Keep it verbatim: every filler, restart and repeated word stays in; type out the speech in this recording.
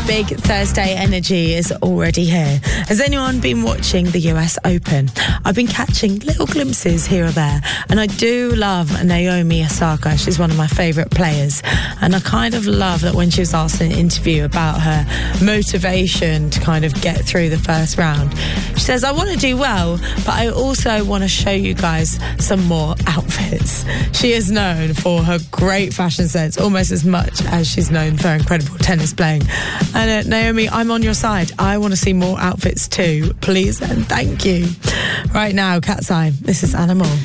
big Thursday energy is already here. Has anyone been watching the U S Open? I've been catching little glimpses here or there, and I do love Naomi Osaka. She's one of my favourite players, and I kind of love that when she was asked in an interview about her motivation to kind of get through the first round, she says, I want to do well, but I also want to show you guys some more outfits. She is known for her great fashion sense, almost as much as she's known for incredible tennis playing. And uh, Naomi, I'm on your side. I want to see more outfits too, please and thank you. Right now, Cat's Eye, this is Animal.